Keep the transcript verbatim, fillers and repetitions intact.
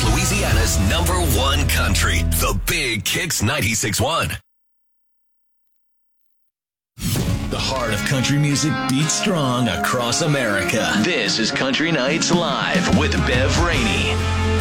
Louisiana's number one country, the Big Kicks ninety-six point one. The heart of country music beats strong across America. This is Country Nights Live with Bev Rainey.